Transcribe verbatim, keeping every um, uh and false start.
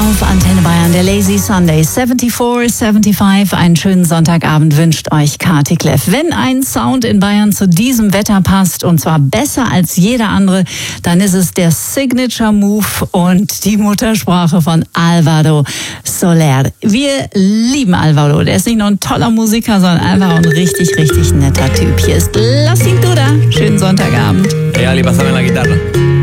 auf Antenne Bayern, der Lazy Sunday. vierundsiebzig, fünfundsiebzig, einen schönen Sonntagabend wünscht euch Kati Kleff. Wenn ein Sound in Bayern zu diesem Wetter passt, und zwar besser als jeder andere, dann ist es der Signature Move und die Muttersprache von Alvaro Soler. Wir lieben Alvaro. Der ist nicht nur ein toller Musiker, sondern einfach ein richtig, richtig netter Typ. Hier ist La Cintura. Schönen Sonntagabend. Ella, pásame la guitarra.